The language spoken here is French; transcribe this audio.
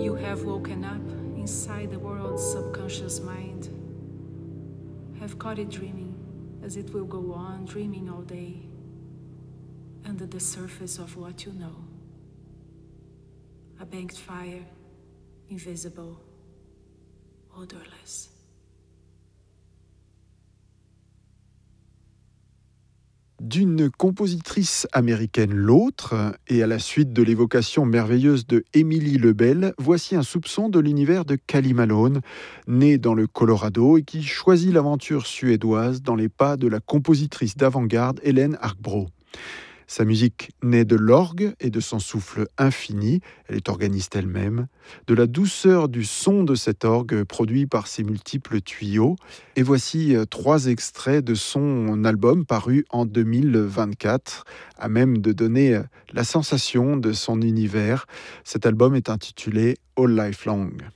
you have woken up inside the world's subconscious mind, have caught it dreaming as it will go on dreaming all day under the surface of what you know. A banked fire, invisible, odorless. D'une compositrice américaine l'autre, et à la suite de l'évocation merveilleuse de Émilie Lebel, voici un soupçon de l'univers de Cally Malone, né dans le Colorado et qui choisit l'aventure suédoise dans les pas de la compositrice d'avant-garde Hélène Arcbro. Sa musique naît de l'orgue et de son souffle infini, elle est organiste elle-même, de la douceur du son de cet orgue produit par ses multiples tuyaux. Et voici 3 extraits de son album paru en 2024, à même de donner la sensation de son univers. Cet album est intitulé All Life Long.